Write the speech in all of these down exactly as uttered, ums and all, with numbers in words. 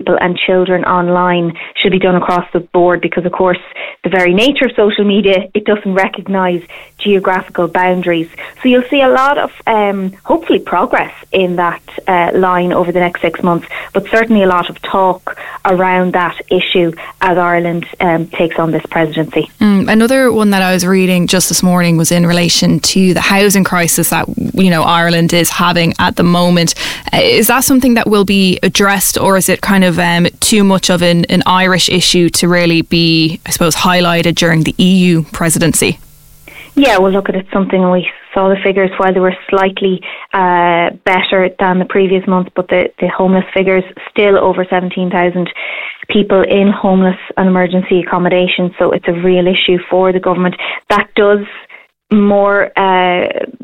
people and children online should be done across the board, because of course the very nature of social media, it doesn't recognise geographical boundaries. So you'll see a lot of um, hopefully progress in that uh, line over the next six months, but certainly a lot of talk around that issue as Ireland um, takes on this presidency. Mm, another one that I was reading just this morning was in relation to the housing crisis that, you know, Ireland is having at the moment. Uh, is that something that will be addressed, or is it kind of um, too much of an, an Irish issue to really be, I suppose, highlighted during the E U presidency? Yeah, well, look, at it, something we saw the figures while they were slightly uh, better than the previous month, but the, the homeless figures still over seventeen thousand people in homeless and emergency accommodation. So it's a real issue for the government. That does more uh,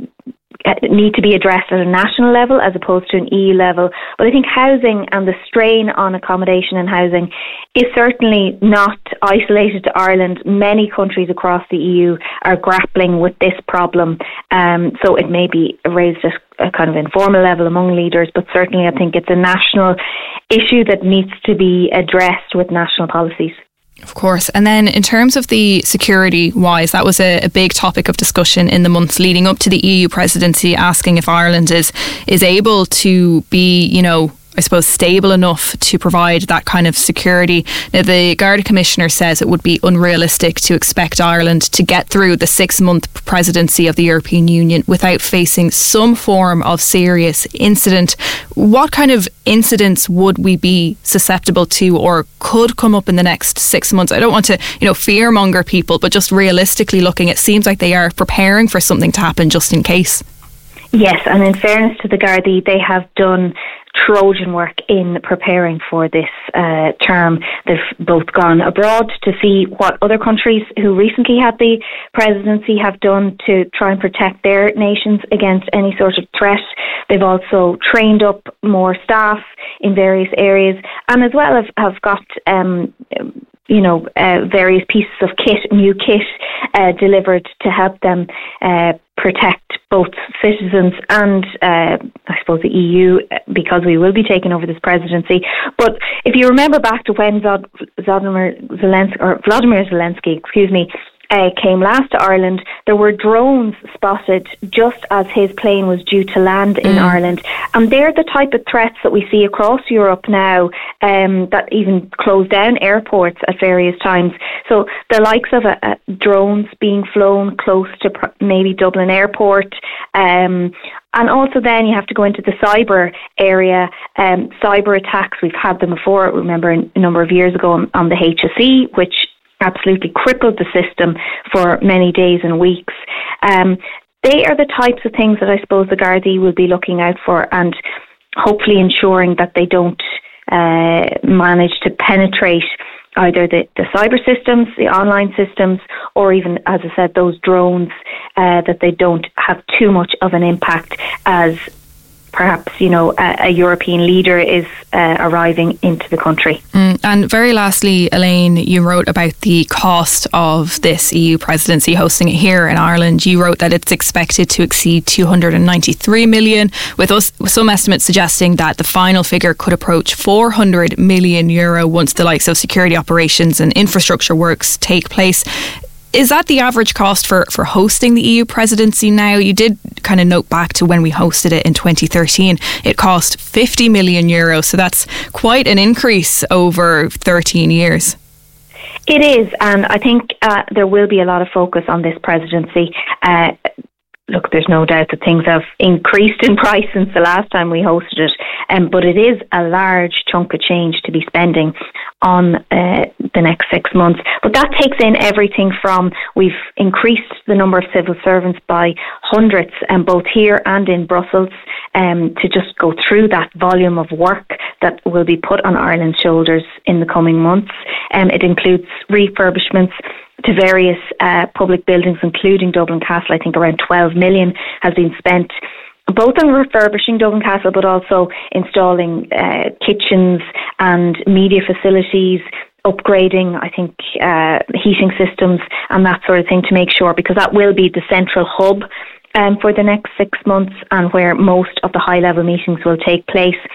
need to be addressed at a national level as opposed to an E U level. But I think housing and the strain on accommodation and housing is certainly not isolated to Ireland. Many countries across the E U are grappling with this problem. Um, so it may be raised at a kind of informal level among leaders, but certainly I think it's a national issue that needs to be addressed with national policies. Of course. And then in terms of the security wise, that was a, a big topic of discussion in the months leading up to the E U presidency, asking if Ireland is is able to be, you know, I suppose, stable enough to provide that kind of security. Now, the Garda Commissioner says it would be unrealistic to expect Ireland to get through the six-month presidency of the European Union without facing some form of serious incident. What kind of incidents would we be susceptible to or could come up in the next six months? I don't want to, you know, fearmonger people, but just realistically looking, it seems like they are preparing for something to happen just in case. Yes, and in fairness to the Gardaí, they have done Trojan work in preparing for this uh, term. They've both gone abroad to see what other countries who recently had the presidency have done to try and protect their nations against any sort of threat. They've also trained up more staff in various areas, and as well have, have got um, you know, uh, various pieces of kit, new kit uh, delivered to help them uh, protect both citizens and, uh, I suppose, the E U, because we will be taking over this presidency. But if you remember back to when Zod- Vladimir Zelensky, or Vladimir Zelensky, excuse me, Uh, came last to Ireland, there were drones spotted just as his plane was due to land in mm. Ireland, and they're the type of threats that we see across Europe now, um, that even close down airports at various times. So the likes of a, a drones being flown close to pr- maybe Dublin Airport, um, and also then you have to go into the cyber area. Um, cyber attacks, we've had them before. Remember a number of years ago on, on the H S E, which absolutely crippled the system for many days and weeks. Um, they are the types of things that I suppose the Gardaí will be looking out for, and hopefully ensuring that they don't uh, manage to penetrate either the, the cyber systems, the online systems, or even, as I said, those drones, uh, that they don't have too much of an impact as perhaps, you know, a, a European leader is uh, arriving into the country. Mm, and very lastly, Elaine, you wrote about the cost of this E U presidency, hosting it here in Ireland. You wrote that it's expected to exceed two hundred ninety-three million, with us with some estimates suggesting that the final figure could approach four hundred million euro once the likes of security operations and infrastructure works take place. Is that the average cost for, for hosting the E U presidency now? You did kind of note back to when we hosted it in twenty thirteen. It cost fifty million euros, so that's quite an increase over thirteen years. It is, and I think uh, there will be a lot of focus on this presidency. Uh, look, there's no doubt that things have increased in price since the last time we hosted it, um, but it is a large chunk of change to be spending on uh, the next six months. But that takes in everything from, we've increased the number of civil servants by hundreds, and um, both here and in Brussels, um, to just go through that volume of work that will be put on Ireland's shoulders in the coming months. Um, it includes refurbishments to various uh, public buildings, including Dublin Castle. I think around twelve million has been spent both on refurbishing Dublin Castle, but also installing uh, kitchens and media facilities, upgrading, I think, uh, heating systems and that sort of thing, to make sure, because that will be the central hub um, for the next six months and where most of the high-level meetings will take place.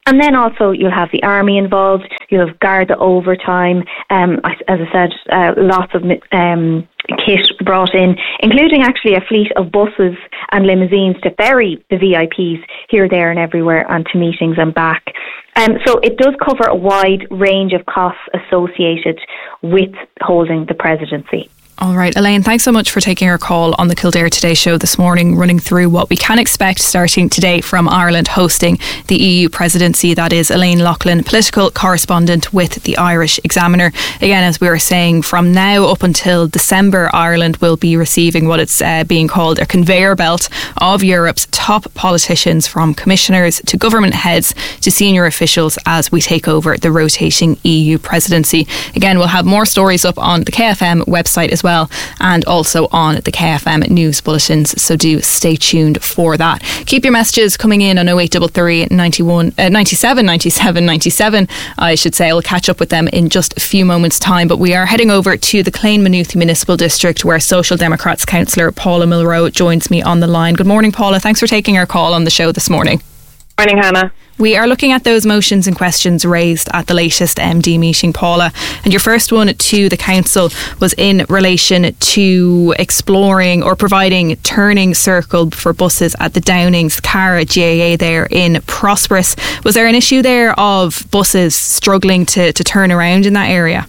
And then also you'll have the army involved, you'll have Garda overtime, um, as I said, uh, lots of um, kit brought in, including actually a fleet of buses and limousines to ferry the V I Ps here, there and everywhere and to meetings and back. Um, so it does cover a wide range of costs associated with holding the presidency. All right, Elaine, thanks so much for taking our call on the Kildare Today show this morning, running through what we can expect starting today from Ireland hosting the E U presidency. That is Elaine Loughlin, political correspondent with the Irish Examiner. Again, as we were saying, from now up until December, Ireland will be receiving what it's uh, being called a conveyor belt of Europe's top politicians, from commissioners to government heads to senior officials, as we take over the rotating E U presidency. Again, we'll have more stories up on the K F M website as well, and also on the K F M news bulletins, so do stay tuned for that. Keep your messages coming in on oh eight three three, ninety-one, uh, ninety-seven ninety-seven ninety-seven, I should say. I'll catch up with them in just a few moments' time, but we are heading over to the Clane Maynooth Municipal District, where Social Democrats councillor Paula Milrow joins me on the line. Good morning, Paula. Thanks for taking our call on the show this morning. Morning, Hannah. We are looking at those motions and questions raised at the latest M D meeting, Paula. And your first one to the council was in relation to exploring or providing turning circle for buses at the Downings Cara G A A there in Prosperous. Was there an issue there of buses struggling to, to turn around in that area?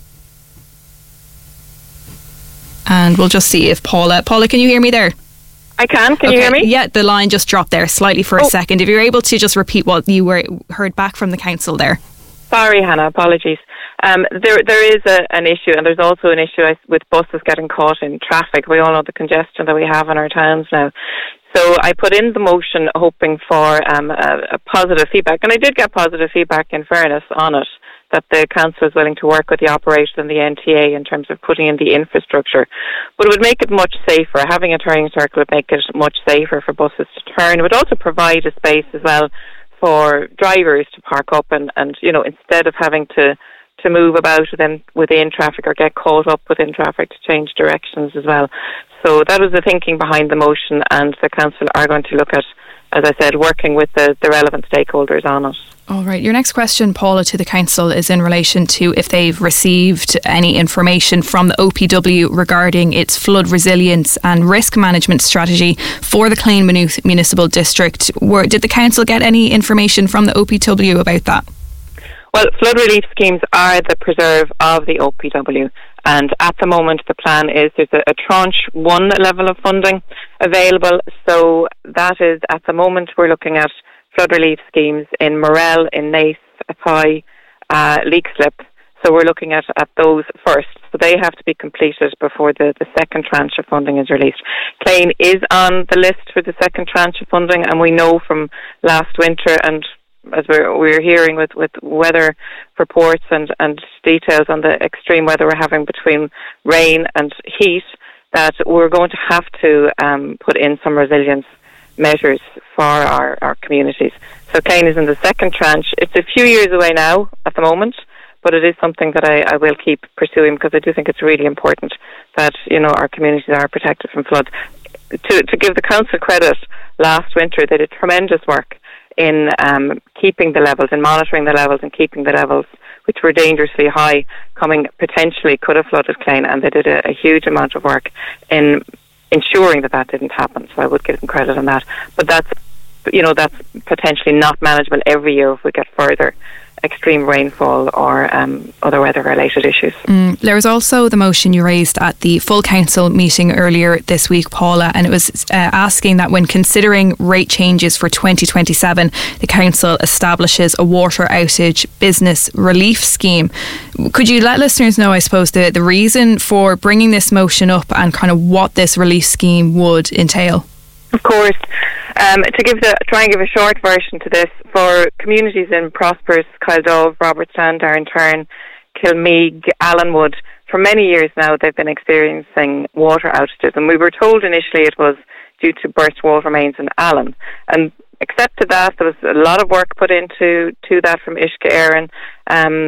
And we'll just see if Paula... Paula, can you hear me there? I can. Can okay. you hear me? Yeah, the line just dropped there slightly for oh. a second. If you're able to just repeat what you were heard back from the council there. Sorry, Hannah. Apologies. Um, there, there is a, an issue, and there's also an issue with buses getting caught in traffic. We all know the congestion that we have in our towns now. So I put in the motion hoping for um, a, a positive feedback, and I did get positive feedback, in fairness, on it, that the council is willing to work with the operator and the N T A in terms of putting in the infrastructure. But it would make it much safer. Having a turning circle would make it much safer for buses to turn. It would also provide a space as well for drivers to park up and, and you know, instead of having to, to move about within, within traffic or get caught up within traffic, to change directions as well. So that was the thinking behind the motion, and the council are going to look at, as I said, working with the, the relevant stakeholders on it. All right. Your next question, Paula, to the council is in relation to if they've received any information from the O P W regarding its flood resilience and risk management strategy for the Clane Maynooth Municipal District. Were, did the council get any information from the O P W about that? Well, flood relief schemes are the preserve of the O P W, and at the moment the plan is there's a, a tranche one level of funding available. So that is, at the moment, we're looking at flood relief schemes in Morel, in Naas, Athy, uh, Leixlip. So we're looking at, at those first. So they have to be completed before the, the second tranche of funding is released. Clane is on the list for the second tranche of funding, and we know from last winter, and as we're, we're hearing with, with weather reports and, and details on the extreme weather we're having between rain and heat, that we're going to have to um, put in some resilience measures for our, our communities. So Clane is in the second tranche. It's a few years away now at the moment, but it is something that I, I will keep pursuing, because I do think it's really important that, you know, our communities are protected from floods. To, to give the council credit, last winter they did tremendous work in um, keeping the levels, in monitoring the levels and keeping the levels, which were dangerously high, coming potentially could have flooded Clane, and they did a, a huge amount of work in ensuring that that didn't happen. So I would give them credit on that. But that's, you know, that's potentially not manageable every year if we get further extreme rainfall or um, other weather-related issues. Mm, there was also the motion you raised at the full council meeting earlier this week, Paula, and it was uh, asking that when considering rate changes for twenty twenty-seven, the council establishes a water outage business relief scheme. Could you let listeners know, I suppose, the, the reason for bringing this motion up and kind of what this relief scheme would entail? Of course. Um, to give the try and give a short version to this, for communities in Prosperous, Kildove, Robertstown, Downturn, Kilmeague, Allenwood, for many years now they've been experiencing water outages, and we were told initially it was due to burst water mains in Allen. And except to that, there was a lot of work put into to that from Uisce Éireann, um,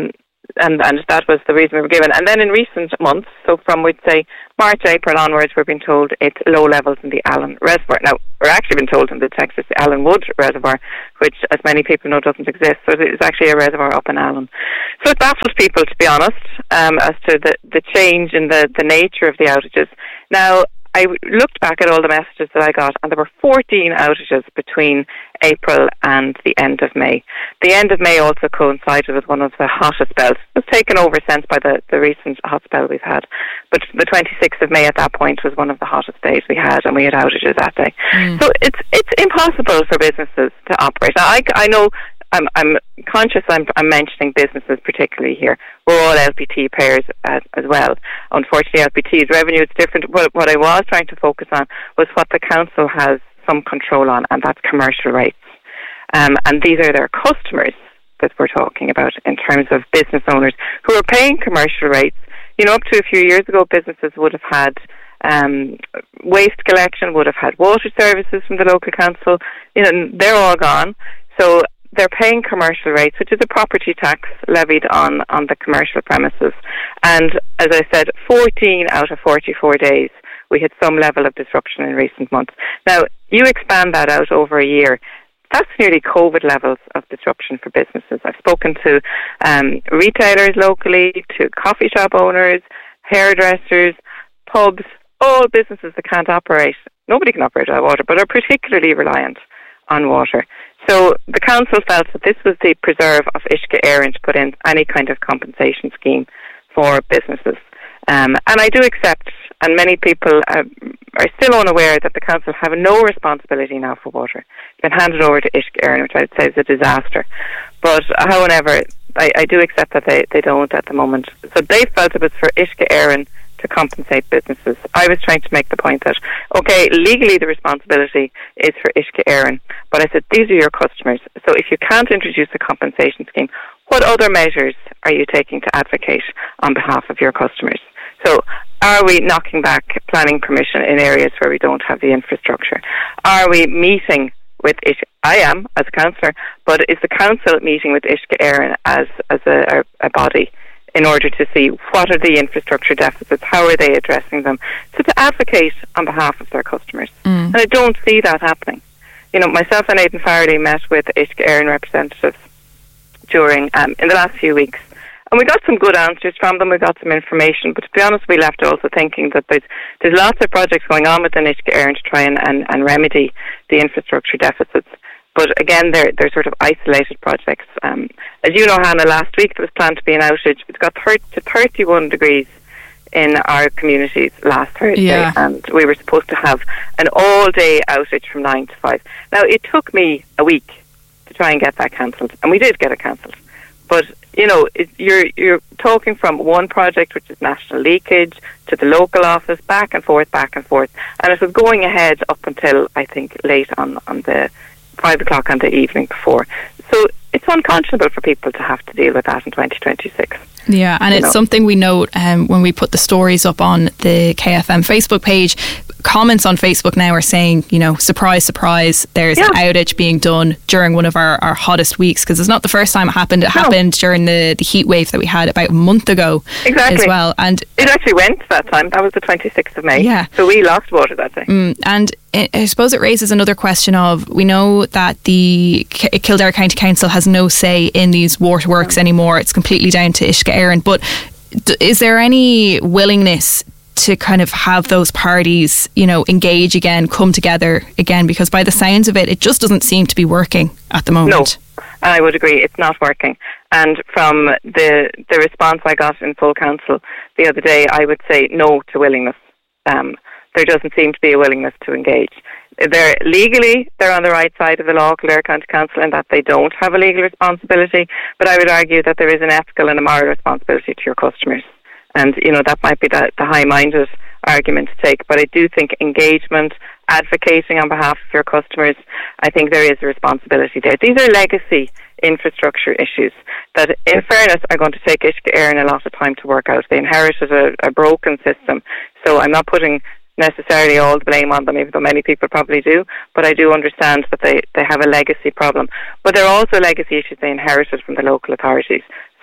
and, and that was the reason we were given. And then in recent months, so from, we'd say, March, April onwards, we're being told it's low levels in the Allen Reservoir. Now, we're actually been told in the Texas the Allen Wood Reservoir, which, as many people know, doesn't exist. So it's actually a reservoir up in Allen. So it baffles people, to be honest, um, as to the, the change in the, the nature of the outages. Now, I looked back at all the messages that I got, and there were fourteen outages between April and the end of May. The end of May also coincided with one of the hottest spells. It was taken over since by the, the recent hot spell we've had. But the twenty-sixth of May at that point was one of the hottest days we had, and we had outages that day. Mm. So it's it's impossible for businesses to operate. Now, I, I know I'm, I'm conscious I'm, I'm mentioning businesses particularly here. We're all L P T payers as, as well. Unfortunately, L P T's revenue is different. What, what I was trying to focus on was what the council has some control on, and that's commercial rates. Um, and these are their customers that we're talking about in terms of business owners who are paying commercial rates. You know, up to a few years ago, businesses would have had um, waste collection, would have had water services from the local council. You know, they're all gone. So they're paying commercial rates, which is a property tax levied on, on the commercial premises. And as I said, fourteen out of forty-four days, we had some level of disruption in recent months. Now, you expand that out over a year, that's nearly COVID levels of disruption for businesses. I've spoken to um, retailers locally, to coffee shop owners, hairdressers, pubs, all businesses that can't operate. Nobody can operate without water, but are particularly reliant on water. So the council felt that this was the preserve of Uisce Éireann to put in any kind of compensation scheme for businesses. Um, and I do accept, and many people uh, are still unaware, that the council have no responsibility now for water. It's been handed over to Uisce Éireann, which I'd say is a disaster. But however, I, I do accept that they, they don't at the moment. So they felt it was for Uisce Éireann to compensate businesses. I was trying to make the point that, okay, legally the responsibility is for Uisce Éireann, but I said, these are your customers. So if you can't introduce a compensation scheme, what other measures are you taking to advocate on behalf of your customers? So are we knocking back planning permission in areas where we don't have the infrastructure? Are we meeting with Uisce? I am, as a councillor, but is the council meeting with Uisce Éireann as, as a, a body in order to see what are the infrastructure deficits, how are they addressing them, so to advocate on behalf of their customers? Mm. And I don't see that happening. You know, myself and Aidan Farrelly met with Uisce Éireann representatives during, um, in the last few weeks, and we got some good answers from them, we got some information, but to be honest, we left also thinking that there's, there's lots of projects going on within Uisce Éireann to try and, and, and remedy the infrastructure deficits. But again, they're, they're sort of isolated projects. Um, as you know, Hannah, last week there was planned to be an outage. It got thirty to thirty-one degrees in our communities last Thursday, yeah. And we were supposed to have an all-day outage from nine to five. Now, it took me a week to try and get that cancelled, and we did get it cancelled. But, you know, it, you're you're talking from one project, which is national leakage, to the local office, back and forth, back and forth. And it was going ahead up until, I think, late on, on the five o'clock on the evening before. So it's unconscionable for people to have to deal with that in twenty twenty-six. Yeah, and it's know. something we note um, when we put the stories up on the K F M Facebook page. Comments on Facebook now are saying, you know, surprise, surprise, there's yeah. an outage being done during one of our, our hottest weeks, because it's not the first time it happened. It no. happened during the, the heat wave that we had about a month ago exactly. as well. And it actually went that time. That was the twenty-sixth of May. Yeah. So we lost water that day. Mm, and it, I suppose it raises another question of, we know that the K- Kildare County Council has no say in these waterworks mm. anymore. It's completely down to Uisce Éireann. But d- is there any willingness to kind of have those parties, you know, engage again, come together again? Because by the sounds of it, it just doesn't seem to be working at the moment. No, I would agree, it's not working. And from the the response I got in full council the other day, I would say no to willingness. Um, there doesn't seem to be a willingness to engage. They're legally, they're on the right side of the law, Kildare County Council, in that they don't have a legal responsibility. But I would argue that there is an ethical and a moral responsibility to your customers. And, you know, that might be the, the high-minded argument to take. But I do think engagement, advocating on behalf of your customers, I think there is a responsibility there. These are legacy infrastructure issues that, in fairness, are going to take Uisce Éireann a lot of time to work out. They inherited a, a broken system. So I'm not putting necessarily all the blame on them, even though many people probably do. But I do understand that they, they have a legacy problem. But there are also legacy issues they inherited from the local authorities.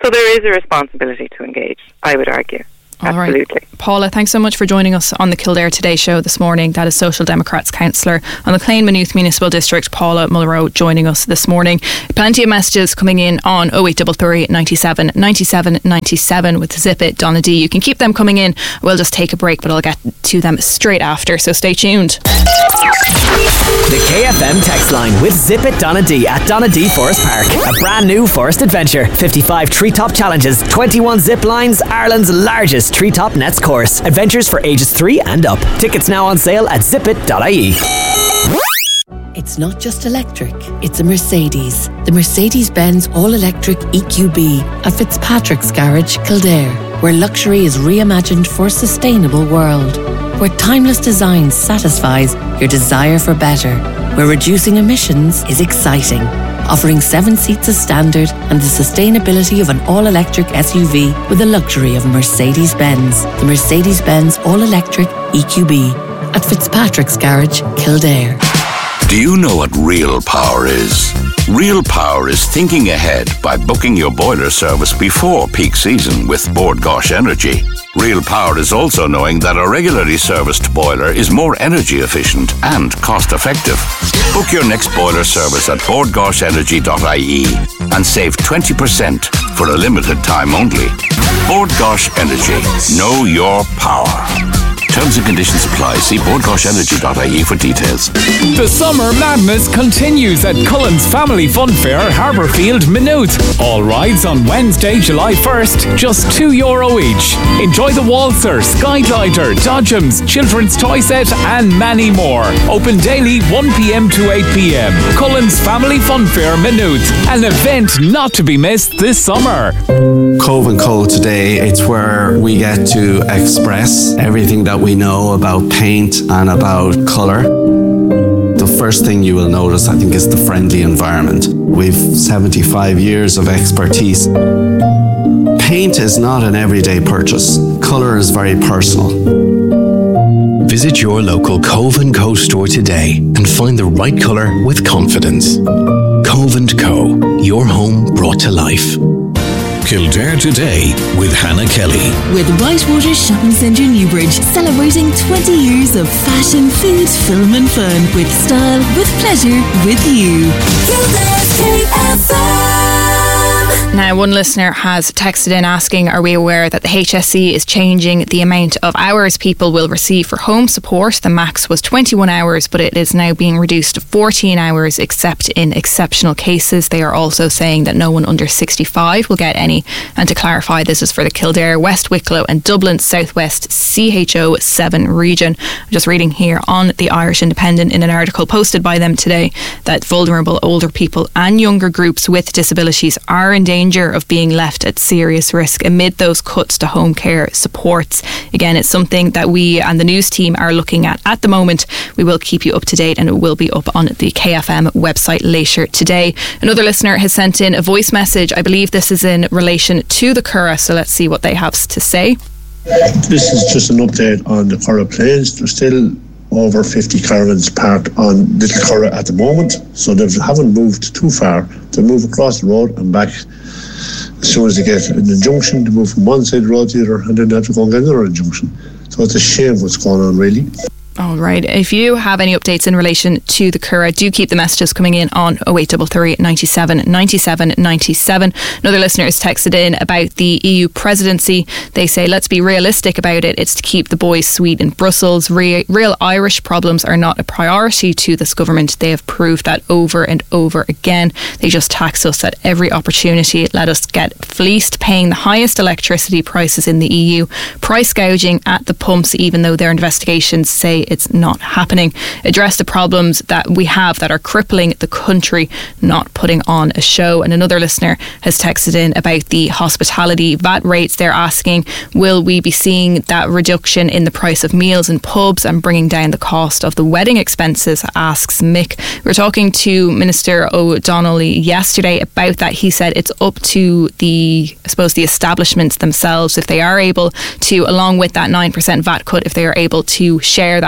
So there is a responsibility to engage, I would argue. All Absolutely. Right. Paula, thanks so much for joining us on the Kildare Today show this morning. That is Social Democrats councillor on the Clane Maynooth Municipal District, Paula Mulroe, joining us this morning. Plenty of messages coming in on oh eight three three, ninety-seven, ninety-seven, ninety-seven with Zip It, Donna D. You can keep them coming in. We'll just take a break, but I'll get to them straight after, so stay tuned. The K F M text line with Zip It Donna D at Donna D Forest Park. A brand new forest adventure. fifty-five treetop challenges, twenty-one zip lines, Ireland's largest treetop nets course. Adventures for ages three and up. Tickets now on sale at zip it dot I E. It's not just electric, it's a Mercedes. The Mercedes-Benz all-electric E Q B at Fitzpatrick's Garage, Kildare, where luxury is reimagined for a sustainable world. Where timeless design satisfies your desire for better. Where reducing emissions is exciting. Offering seven seats as standard and the sustainability of an all-electric S U V with the luxury of a Mercedes-Benz. The Mercedes-Benz all-electric E Q B at Fitzpatrick's Garage, Kildare. Do you know what real power is? Real power is thinking ahead by booking your boiler service before peak season with Bord Gáis Energy. Real power is also knowing that a regularly serviced boiler is more energy efficient and cost effective. Book your next boiler service at bord gáis energy dot I E and save twenty percent for a limited time only. Bord Gáis Energy. Know your power. Terms and conditions apply. See bord gáis energy dot I E for details. The summer madness continues at Cullen's Family Fun Fair, Harbourfield, Maynooth. All rides on Wednesday, July first, just two euro each. Enjoy the Waltzer, Skyglider, Dodgems, Children's Toy Set and many more. Open daily one p.m. to eight p.m. Cullen's Family Fun Fair, Maynooth. An event not to be missed this summer. Cove and Co today, it's where we get to express everything that we know about paint and about colour. The first thing you will notice, I think, is the friendly environment. We've seventy-five years of expertise. Paint is not an everyday purchase. Colour is very personal. Visit your local Cove and Co store today and find the right colour with confidence. Cove and Co, your home brought to life. Kildare Today with Hannah Kelly. With Whitewater Shopping Centre Newbridge, celebrating twenty years of fashion, food, film and fun. With style, with pleasure, with you. Kildare K F M. Now, one listener has texted in asking, are we aware that the H S E is changing the amount of hours people will receive for home support? The max was twenty-one hours, but it is now being reduced to fourteen hours, except in exceptional cases. They are also saying that no one under sixty-five will get any. And to clarify, this is for the Kildare, West Wicklow and Dublin Southwest C H O seven region. I'm just reading here on the Irish Independent in an article posted by them today that vulnerable older people and younger groups with disabilities are in danger of being left at serious risk amid those cuts to home care supports. Again, it's something that we and the news team are looking at at the moment. We will keep you up to date and it will be up on the K F M website later today. Another listener has sent in a voice message. I believe this is in relation to the Curragh, so let's see what they have to say. This is just an update on the Curragh Plains. There's still over fifty caravans parked on Little Curragh at the moment, so they haven't moved too far. They move across the road and back as soon as they get an injunction. They move from one side of the road to the other, and then they have to go and get another injunction. So it's a shame what's going on, really. All right. If you have any updates in relation to the Curragh, do keep the messages coming in on oh eight three three, ninety-seven, ninety-seven, ninety-seven. Another listener has texted in about the E U presidency. They say, let's be realistic about it. It's to keep the boys sweet in Brussels. Re- real Irish problems are not a priority to this government. They have proved that over and over again. They just tax us at every opportunity. Let us get fleeced, paying the highest electricity prices in the E U. Price gouging at the pumps, even though their investigations say it's not happening. Address the problems that we have that are crippling the country, not putting on a show. And another listener has texted in about the hospitality V A T rates. They're asking, will we be seeing that reduction in the price of meals in pubs and bringing down the cost of the wedding expenses, asks Mick. We were talking to Minister O'Donnell yesterday about that. He said it's up to the, I suppose, the establishments themselves, if they are able to, along with that nine percent V A T cut, if they are able to share that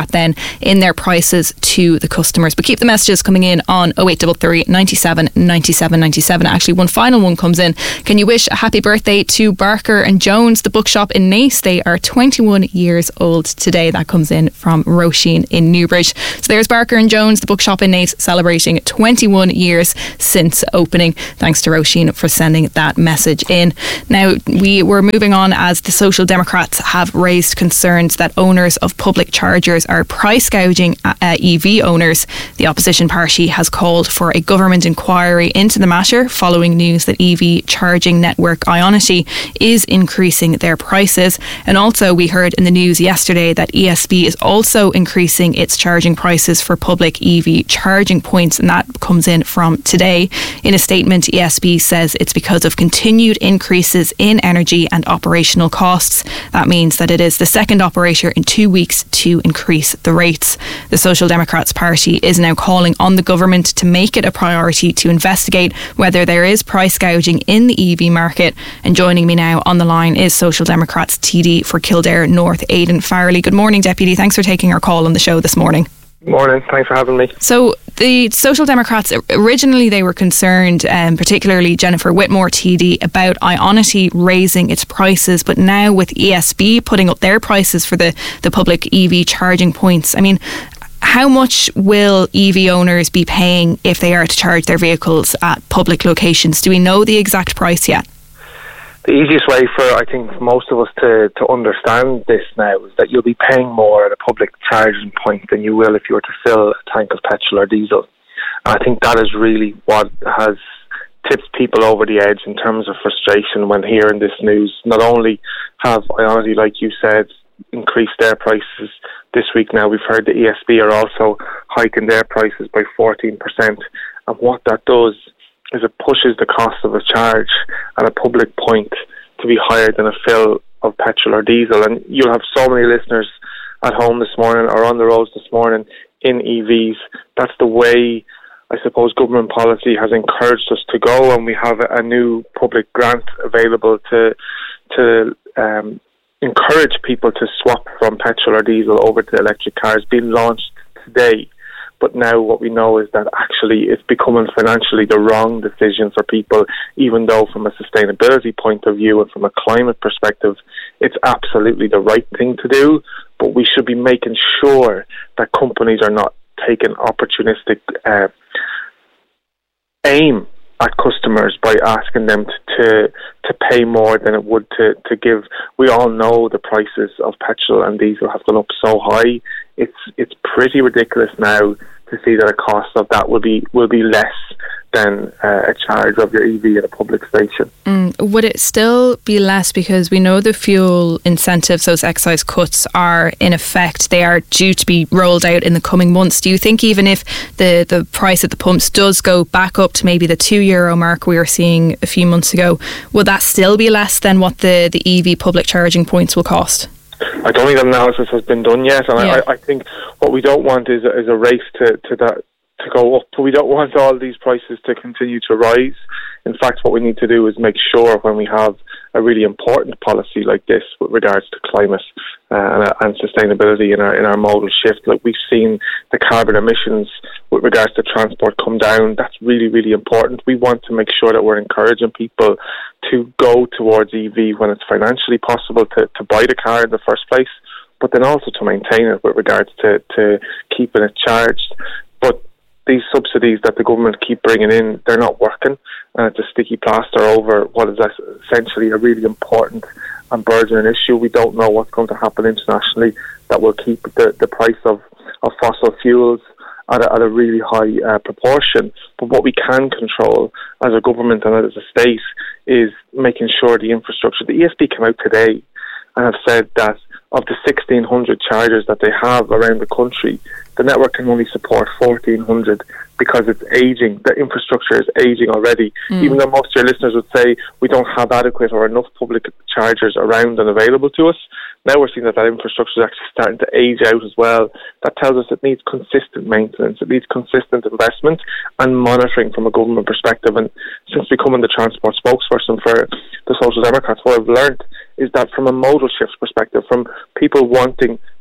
that then in their prices to the customers. But keep the messages coming in on oh eight three three, ninety-seven, ninety-seven, ninety-seven. Actually, one final one comes in. Can you wish a happy birthday to Barker and Jones, the bookshop in Naas? They are twenty-one years old today. That comes in from Roisin in Newbridge. So there's Barker and Jones, the bookshop in Naas, celebrating twenty-one years since opening. Thanks to Roisin for sending that message in. Now, we were moving on as the Social Democrats have raised concerns that owners of public chargers are price gouging uh, E V owners. The opposition party has called for a government inquiry into the matter following news that E V charging network Ionity is increasing their prices. And also we heard in the news yesterday that E S B is also increasing its charging prices for public E V charging points, and that comes in from today. In a statement, E S B says it's because of continued increases in energy and operational costs. That means that it is the second operator in two weeks to increase the rates. The Social Democrats Party is now calling on the government to make it a priority to investigate whether there is price gouging in the E V market. And joining me now on the line is Social Democrats T D for Kildare North, Aidan Farrelly. Good morning, Deputy. Thanks for taking our call on the show this morning. Morning, thanks for having me. So the Social Democrats, originally they were concerned, um, particularly Jennifer Whitmore T D, about Ionity raising its prices, but now with E S B putting up their prices for the, the public E V charging points, I mean, how much will E V owners be paying if they are to charge their vehicles at public locations? Do we know the exact price yet? The easiest way for, I think, for most of us to, to understand this now is that you'll be paying more at a public charging point than you will if you were to fill a tank of petrol or diesel. And I think that is really what has tipped people over the edge in terms of frustration when hearing this news. Not only have Ionity, like you said, increased their prices this week now, we've heard the E S B are also hiking their prices by fourteen percent. And what that does is it pushes the cost of a charge at a public point to be higher than a fill of petrol or diesel. And you'll have so many listeners at home this morning or on the roads this morning in E Vs. That's the way, I suppose, government policy has encouraged us to go, and we have a, a new public grant available to to um, encourage people to swap from petrol or diesel over to electric cars, being launched today. But now what we know is that actually it's becoming financially the wrong decision for people, even though from a sustainability point of view and from a climate perspective, it's absolutely the right thing to do. But we should be making sure that companies are not taking opportunistic uh, aim at customers by asking them to, to to pay more than it would to, to give. We all know the prices of petrol and diesel have gone up so high. It's it's pretty ridiculous now to see that a cost of that will be will be less than uh, a charge of your E V at a public station. Mm, would it still be less, because we know the fuel incentives, those excise cuts, are in effect? They are due to be rolled out in the coming months. Do you think even if the, the price at the pumps does go back up to maybe the two euro mark we were seeing a few months ago, will that still be less than what the, the E V public charging points will cost? I don't think that analysis has been done yet, and yeah. I, I think what we don't want is a, is a race to, to that to go up. We don't want all these prices to continue to rise. In fact, what we need to do is make sure when we have a really important policy like this with regards to climate uh, and, and sustainability in our in our modal shift, like we've seen the carbon emissions with regards to transport come down. That's really, really important. We want to make sure that we're encouraging people to go towards E V when it's financially possible to, to buy the car in the first place, but then also to maintain it with regards to, to keeping it charged. But these subsidies that the government keep bringing in, they're not working, and it's a sticky plaster over what is essentially a really important and burgeoning issue. We don't know what's going to happen internationally that will keep the, the price of, of fossil fuels at a, at a really high uh, proportion. But what we can control as a government and as a state is making sure the infrastructure. The E S B came out today and have said that of the sixteen hundred chargers that they have around the country, the network can only support fourteen hundred because it's aging. The infrastructure is aging already. Mm. Even though most of your listeners would say we don't have adequate or enough public chargers around and available to us, now we're seeing that that infrastructure is actually starting to age out as well. That tells us it needs consistent maintenance, it needs consistent investment and monitoring from a government perspective. And since becoming the transport spokesperson for the Social Democrats, what I've learned is that from a modal shift perspective, from people wanting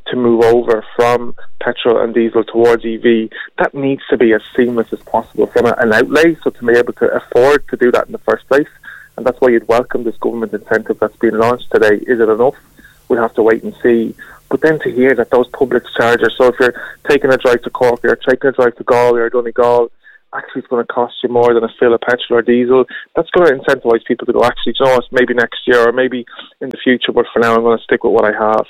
to move over from petrol and diesel towards E V, that needs to be as seamless as possible from a, an outlay, so to be able to afford to do that in the first place. And that's why you'd welcome this government incentive that's been launched today. Is it enough? We'll have to wait and see. But then to hear that those public chargers, so if you're taking a drive to Cork, you're taking a drive to Galway or Donegal, actually it's going to cost you more than a fill of petrol or diesel, that's going to incentivise people to go, actually, you know what, maybe next year or maybe in the future, but for now I'm going to stick with what I have.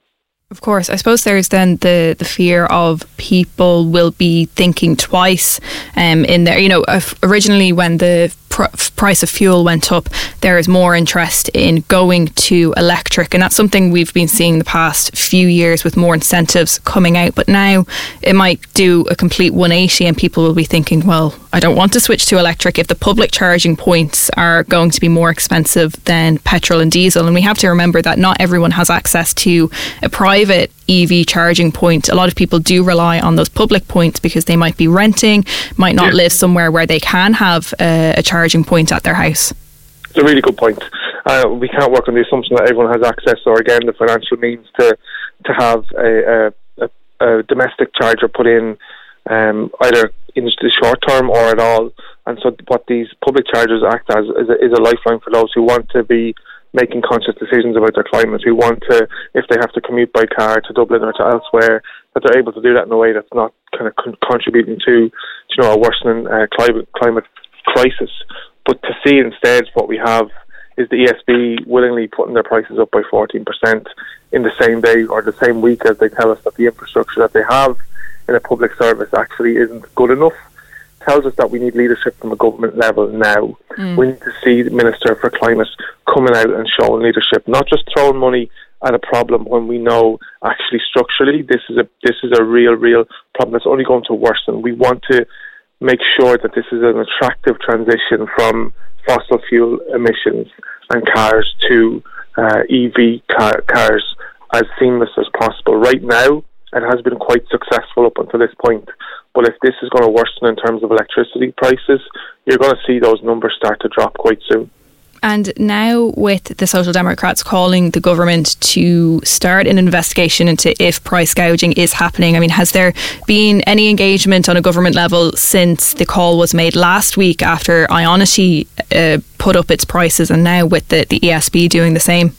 Of course, I suppose there's then the, the fear of people will be thinking twice um, in there. You know, originally when the pr- price of fuel went up, there is more interest in going to electric, and that's something we've been seeing the past few years with more incentives coming out. But now it might do a complete one eighty and people will be thinking, well, I don't want to switch to electric if the public charging points are going to be more expensive than petrol and diesel. And we have to remember that not everyone has access to a private E V charging point. A lot of people do rely on those public points because they might be renting, might not yeah. live somewhere where they can have a, a charging point at their house. It's a really good point. Uh, we can't work on the assumption that everyone has access or, again, the financial means to to have a, a, a domestic charger put in um, either in the short term or at all. And so what these public chargers act as is a, is a lifeline for those who want to be making conscious decisions about their climate, who want to, if they have to commute by car to Dublin or to elsewhere, that they're able to do that in a way that's not kind of con- contributing to, you know, a worsening uh, climate climate crisis. But to see instead what we have is the E S B willingly putting their prices up by fourteen percent in the same day or the same week as they tell us that the infrastructure that they have in a public service actually isn't good enough. Tells us that we need leadership from a government level now. Mm. We need to see the Minister for Climate coming out and showing leadership, not just throwing money at a problem when we know actually structurally this is a this is a real, real problem that's only going to worsen. We want to make sure that this is an attractive transition from fossil fuel emissions and cars to uh, E V car- cars as seamless as possible. Right now, it has been quite successful up until this point. But if this is going to worsen in terms of electricity prices, you're going to see those numbers start to drop quite soon. And now with the Social Democrats calling the government to start an investigation into if price gouging is happening, I mean, has there been any engagement on a government level since the call was made last week after Ionity uh, put up its prices, and now with the, the E S B doing the same?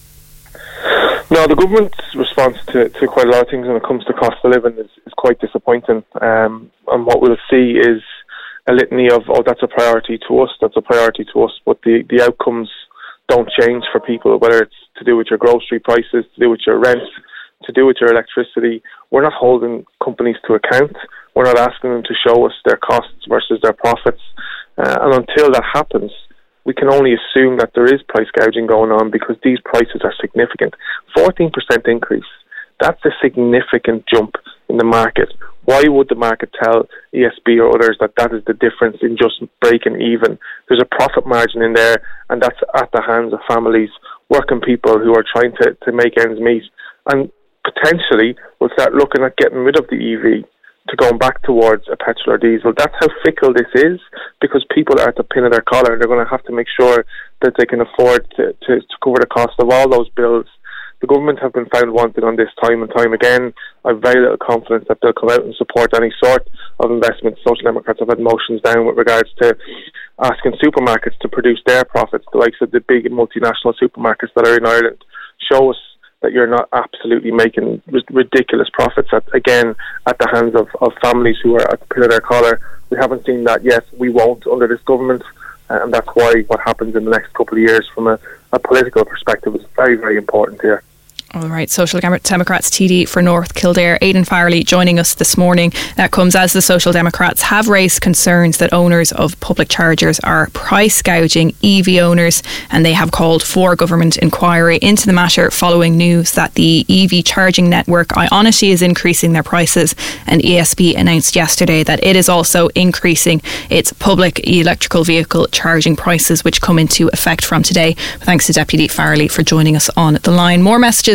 No, the government's response to, to quite a lot of things when it comes to cost of living is, is quite disappointing. Um, and what we'll see is a litany of, oh, that's a priority to us, that's a priority to us, but the, the outcomes don't change for people, whether it's to do with your grocery prices, to do with your rent, to do with your electricity. We're not holding companies to account. We're not asking them to show us their costs versus their profits. Uh, and until that happens, we can only assume that there is price gouging going on because these prices are significant. fourteen percent increase. That's a significant jump in the market. Why would the market tell E S B or others that that is the difference in just breaking even? There's a profit margin in there, and that's at the hands of families, working people who are trying to, to make ends meet. And potentially we'll start looking at getting rid of the E V to going back towards a petrol or diesel. That's how fickle this is, because people are at the pin of their collar and they're going to have to make sure that they can afford to, to, to cover the cost of all those bills. The government have been found wanting on this time and time again. I have very little confidence that they'll come out and support any sort of investment. Social Democrats have had motions down with regards to asking supermarkets to produce their profits, the likes of the big multinational supermarkets that are in Ireland. Show us that you're not absolutely making ridiculous profits, at, again, at the hands of, of families who are at the pin of their collar. We haven't seen that yet. We won't under this government, uh, and that's why what happens in the next couple of years from a, a political perspective is very, very important here. All right, Social Democrats T D for North Kildare, Aidan Farrelly, joining us this morning. That comes as the Social Democrats have raised concerns that owners of public chargers are price gouging E V owners, and they have called for a government inquiry into the matter following news that the E V charging network Ionity is increasing their prices, and E S B announced yesterday that it is also increasing its public electrical vehicle charging prices, which come into effect from today. Thanks to Deputy Farrelly for joining us on the line. More messages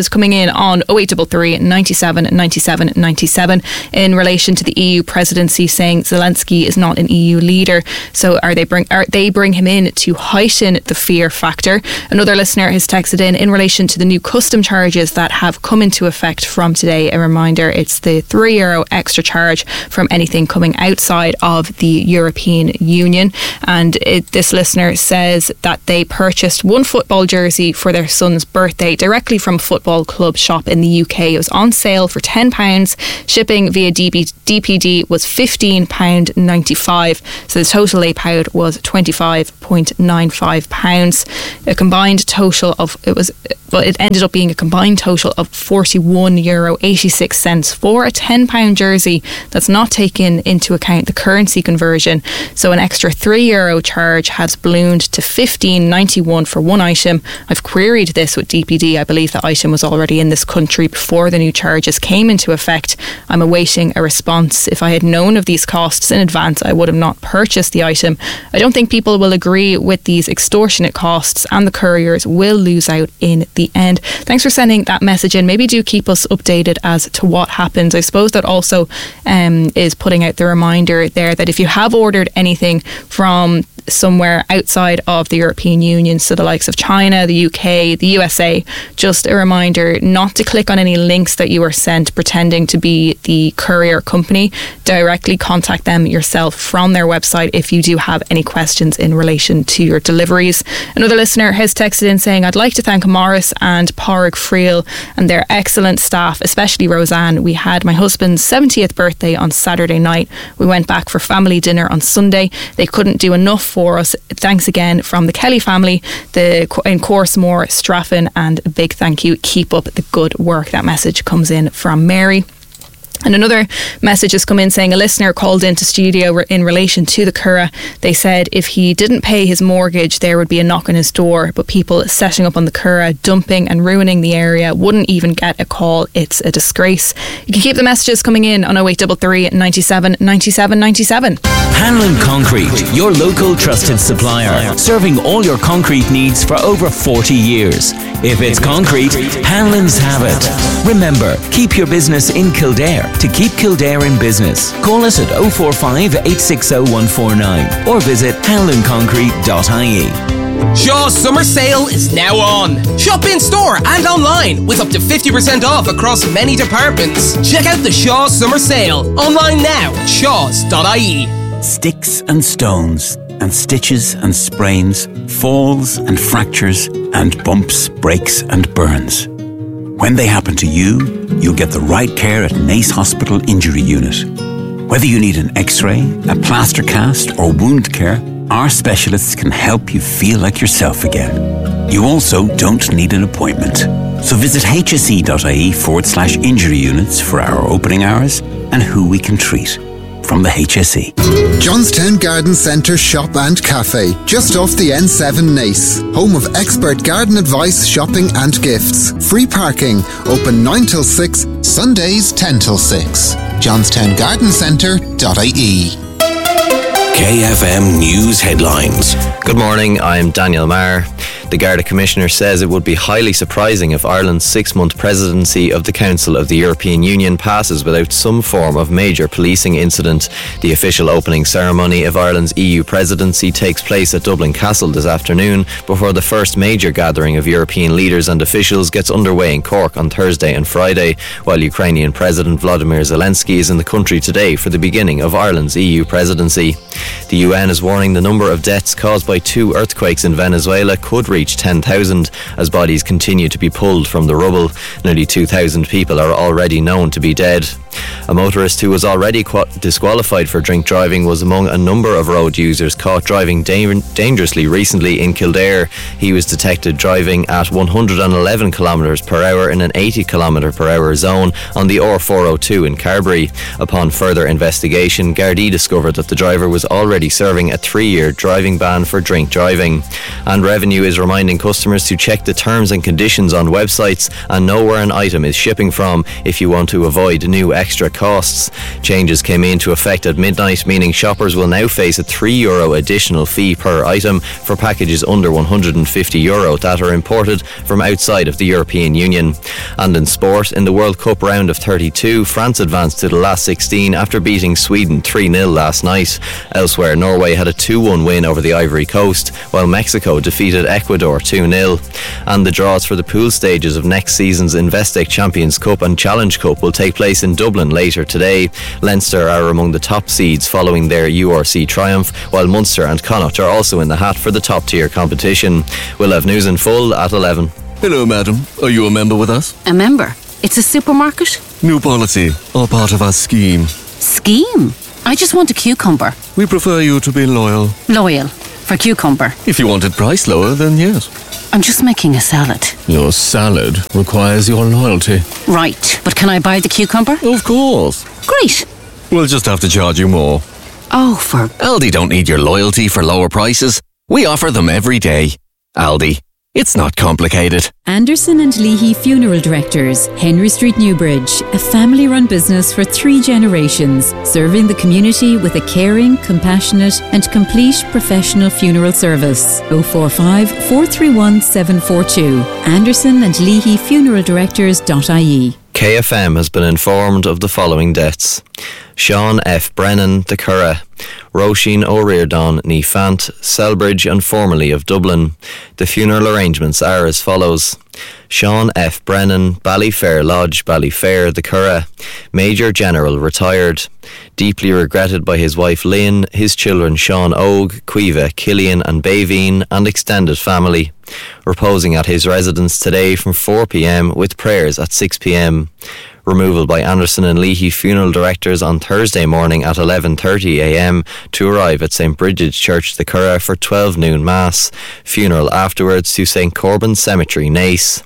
coming in on oh eight three three, ninety-seven, ninety-seven, ninety-seven in relation to the E U presidency, saying Zelensky is not an E U leader. So are they bring are they bring him in to heighten the fear factor? Another listener has texted in in relation to the new custom charges that have come into effect from today. A reminder, it's the three euro extra charge from anything coming outside of the European Union. And it, this listener says that they purchased one football jersey for their son's birthday directly from a football club shop in the U K. It was on sale for ten pounds. Shipping via D P D was fifteen pounds ninety-five. So the total A P O D was twenty-five pounds ninety-five. A combined total of, it was, well, it ended up being a combined total of forty-one euro eighty-six cents for a ten pound jersey. That's not taken into account the currency conversion. So an extra three euro charge has ballooned to fifteen ninety-one for one item. I've queried this with D P D. I believe the item was already in this country before the new charges came into effect. I'm awaiting a response. If I had known of these costs in advance, I would have not purchased the item. I don't think people will agree with these extortionate costs, and the couriers will lose out in the end. Thanks for sending that message in. Maybe do keep us updated as to what happens. I suppose that also um, is putting out the reminder there that if you have ordered anything from somewhere outside of the European Union, so the likes of China, the U K, the U S A, just a reminder not to click on any links that you are sent pretending to be the courier company. Directly contact them yourself from their website if you do have any questions in relation to your deliveries. Another listener has texted in saying, I'd like to thank Morris and Pádraig Friel and their excellent staff, especially Roseanne. We had my husband's seventieth birthday on Saturday night. We went back for family dinner on Sunday. They couldn't do enough for us. Thanks again from the Kelly family, the in Coursemore, Straffin, and a big thank you. Keep up the good work. That message comes in from Mary. And another message has come in saying a listener called into studio in relation to the Curragh. They said if he didn't pay his mortgage, there would be a knock on his door. But people setting up on the Curragh, dumping and ruining the area, wouldn't even get a call. It's a disgrace. You can keep the messages coming in on oh eight three three, ninety-seven, ninety-seven, ninety-seven. Hanlon Concrete, your local trusted supplier, serving all your concrete needs for over forty years. If it's concrete, Hanlon's have it. Remember, keep your business in Kildare. To keep Kildare in business, call us at oh four five, eight six oh, one four nine or visit hanlon concrete dot I E. Shaw's summer sale is now on. Shop in store and online with up to fifty percent off across many departments. Check out the Shaw's summer sale online now at shaws dot I E. Sticks and stones and stitches and sprains, falls and fractures and bumps, breaks and burns. When they happen to you, you'll get the right care at Nace Hospital Injury Unit. Whether you need an x-ray, a plaster cast or wound care, our specialists can help you feel like yourself again. You also don't need an appointment. So visit hse.ie forward slash injury units for our opening hours and who we can treat. From the H S E. Johnstown Garden Centre Shop and Cafe, just off the N seven Nace. Home of expert garden advice, shopping and gifts. Free parking, open nine till six, Sundays ten till six. johnstown garden centre dot I E. K F M News Headlines. Good morning, I'm Daniel Marr. The Garda Commissioner says it would be highly surprising if Ireland's six-month presidency of the Council of the European Union passes without some form of major policing incident. The official opening ceremony of Ireland's E U presidency takes place at Dublin Castle this afternoon before the first major gathering of European leaders and officials gets underway in Cork on Thursday and Friday, while Ukrainian President Volodymyr Zelensky is in the country today for the beginning of Ireland's E U presidency. The U N is warning the number of deaths caused by two earthquakes in Venezuela could reach ten thousand as bodies continue to be pulled from the rubble. Nearly two thousand people are already known to be dead. A motorist who was already qu- disqualified for drink driving was among a number of road users caught driving da- dangerously recently in Kildare. He was detected driving at one hundred eleven kilometres per hour in an eighty kilometre per hour zone on the R four oh two in Carbery. Upon further investigation, Gardaí discovered that the driver was already serving a three-year driving ban for drink driving. And Revenue is reminding customers to check the terms and conditions on websites and know where an item is shipping from if you want to avoid new extra costs. Changes came into effect at midnight, meaning shoppers will now face a three euro additional fee per item for packages under one hundred fifty euro that are imported from outside of the European Union. And in sport, in the World Cup round of thirty-two, France advanced to the last sixteen after beating Sweden three nil last night. Elsewhere, Norway had a two one win over the Ivory Coast, while Mexico defeated Ecuador two nil. And the draws for the pool stages of next season's Investec Champions Cup and Challenge Cup will take place in Dublin later today. Leinster are among the top seeds following their U R C triumph, while Munster and Connacht are also in the hat for the top tier competition. We'll have news in full at eleven. Hello, madam. Are you a member with us? A member? It's a supermarket? New policy, all part of our scheme. Scheme? I just want a cucumber. We prefer you to be loyal. Loyal? For cucumber? If you wanted price lower, then yes. I'm just making a salad. Your salad requires your loyalty. Right, but can I buy the cucumber? Of course. Great. We'll just have to charge you more. Oh, for... Aldi don't need your loyalty for lower prices. We offer them every day. Aldi. It's not complicated. Anderson and Leahy Funeral Directors, Henry Street, Newbridge, a family-run business for three generations, serving the community with a caring, compassionate and complete professional funeral service. oh four five, four three one, seven four two. Anderson and Leahy Funeral Directors dot I E. K F M has been informed of the following deaths: Sean F. Brennan, the Curragh; Roisin O'Riordan, ní Fant, Selbridge and formerly of Dublin. The funeral arrangements are as follows: Sean F. Brennan, Ballyfair Lodge, Ballyfair, the Curragh. Major General, retired. Deeply regretted by his wife Lynn, his children Sean Og, Cuiva, Killian and Baveen, and extended family. Reposing at his residence today from four p.m. with prayers at six p.m. Removal by Anderson and Leahy Funeral Directors on Thursday morning at eleven thirty a.m. to arrive at Saint Bridget's Church, the Curragh, for twelve noon Mass. Funeral afterwards to Saint Corbin Cemetery, Naas.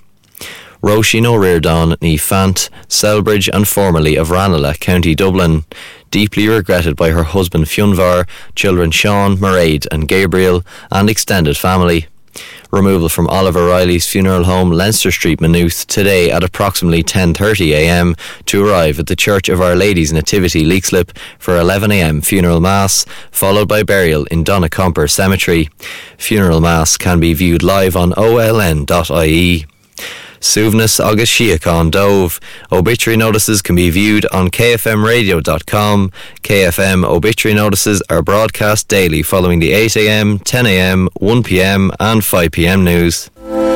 Roisin O'Riordan, ní Fant, Selbridge and formerly of Ranelagh, County Dublin. Deeply regretted by her husband Fionvar, children Sean, Mairead and Gabriel, and extended family. Removal from Oliver Riley's funeral home, Leinster Street, Maynooth, today at approximately ten thirty a.m. to arrive at the Church of Our Lady's Nativity, Leixlip, for eleven a.m. funeral mass, followed by burial in Donnacomper Cemetery. Funeral mass can be viewed live on O L N dot I E. Suivnas agus Síocháin Dóibh. Obituary notices can be viewed on K F M radio dot com. K F M obituary notices are broadcast daily following the eight a.m, ten a.m, one p.m and five p.m news.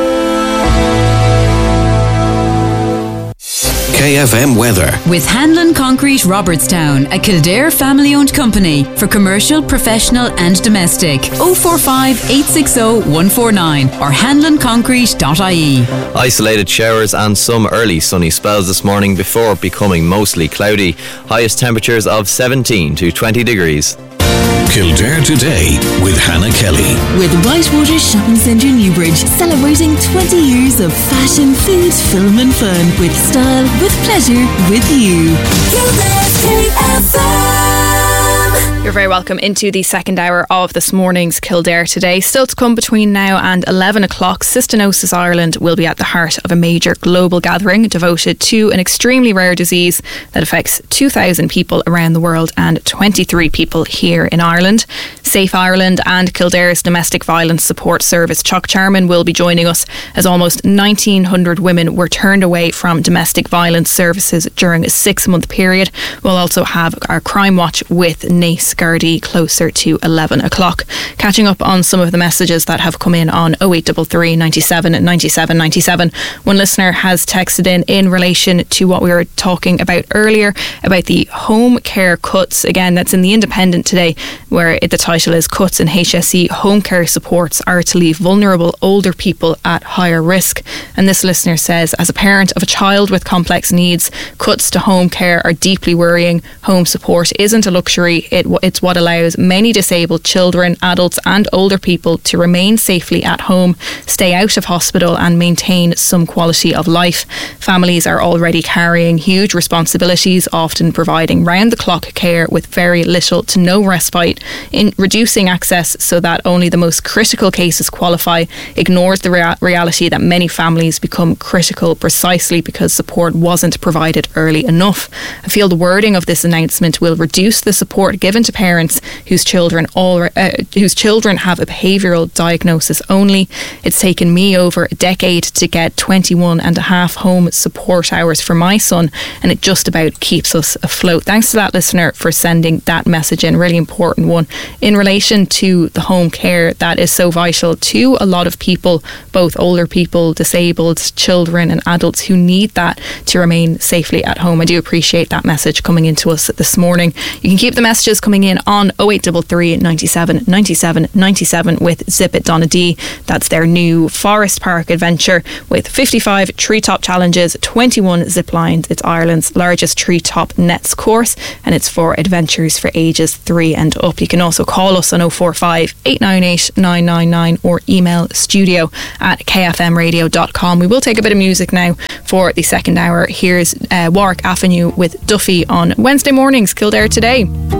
K F M weather. With Hanlon Concrete Robertstown, a Kildare family-owned company for commercial, professional and domestic. oh four five, eight six oh, one four nine or hanlon concrete dot I E. Isolated showers and some early sunny spells this morning before becoming mostly cloudy. Highest temperatures of seventeen to twenty degrees. Kildare Today with Hannah Kelly. With Whitewater Shopping Centre Newbridge, celebrating twenty years of fashion, food, film and fun. With style, with pleasure, with you. Kildare K F M. You're very welcome into the second hour of this morning's Kildare Today. Still to come between now and eleven o'clock, Cystinosis Ireland will be at the heart of a major global gathering devoted to an extremely rare disease that affects two thousand people around the world and twenty-three people here in Ireland. Safe Ireland and Kildare's Domestic Violence Support Service, Chuck Charman, will be joining us as almost nineteen hundred women were turned away from domestic violence services during a six-month period. We'll also have our Crime Watch with Naas Gardaí closer to eleven o'clock. Catching up on some of the messages that have come in on oh eight three three, ninety-seven, ninety-seven, ninety-seven. One listener has texted in in relation to what we were talking about earlier about the home care cuts. Again, that's in the Independent today, where it, the title is Cuts in H S E Home Care Supports Are to Leave Vulnerable Older People at Higher Risk. And this listener says, as a parent of a child with complex needs, cuts to home care are deeply worrying. Home support isn't a luxury, it It's what allows many disabled children, adults and older people to remain safely at home, stay out of hospital and maintain some quality of life. Families are already carrying huge responsibilities, often providing round-the-clock care with very little to no respite, in reducing access so that only the most critical cases qualify, ignores the rea- reality that many families become critical precisely because support wasn't provided early enough. I feel the wording of this announcement will reduce the support given to parents whose children all, uh, whose children have a behavioural diagnosis only. It's taken me over a decade to get twenty-one and a half home support hours for my son, and it just about keeps us afloat. Thanks to that listener for sending that message in, really important one in relation to the home care that is so vital to a lot of people, both older people, disabled, children and adults who need that to remain safely at home. I do appreciate that message coming into us this morning. You can keep the messages coming in on oh eight three three, ninety-seven, ninety-seven, ninety-seven with Zip It Donna D. That's their new Forest Park adventure with fifty-five treetop challenges, twenty-one zip lines. It's Ireland's largest treetop nets course, and it's for adventures for ages three and up. You can also call us on oh four five, eight nine eight, nine nine nine or email studio at k f m radio dot com. We will take a bit of music now for the second hour. Here's uh, Warwick Avenue with Duffy on Wednesday mornings, Kildare Today.